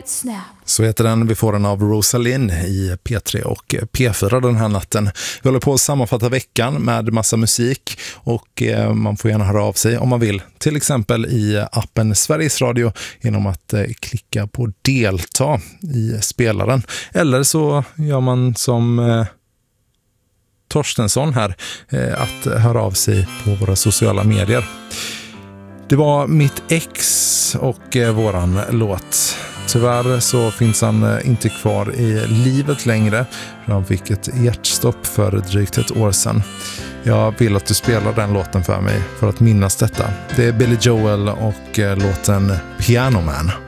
snap. Så heter den. Vi får den av Rosalind i P3 och P4 den här natten. Vi håller på att sammanfatta veckan med massa musik och man får gärna höra av sig om man vill. Till exempel i appen Sveriges Radio genom att klicka på delta i spelaren. Eller så gör man som Torstensson här, att höra av sig på våra sociala medier. Det var Mitt ex och våran låt. Tyvärr så finns han inte kvar i livet längre. Han fick ett hjärtstopp för drygt ett år sedan. Jag vill att du spelar den låten för mig för att minnas detta. Det är Billy Joel och låten Piano Man.